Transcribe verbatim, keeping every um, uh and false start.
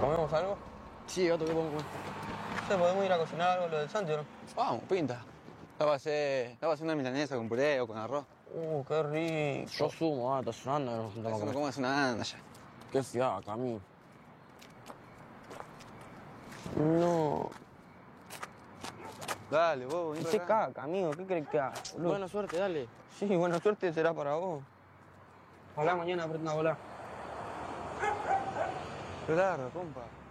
¿Comemos algo? Sí, otro que podemos comer. No sé, podemos ir a cocinar algo, lo del Santi, ¿o no? Vamos, pinta. La va a hacer, la va a hacer una milanesa con puré o con arroz. Uh, qué rico. Yo sumo, ah, está sonando. No, Eso no, no comer. comas una anda ya. Qué fiaca, Camilo. No. Dale, vos, vení Qué para acá. caca, amigo, ¿qué crees que haga, boludo? Buena suerte, dale. Sí, buena suerte será para vos. Ojalá mañana aprenda a volar. Claro, compa.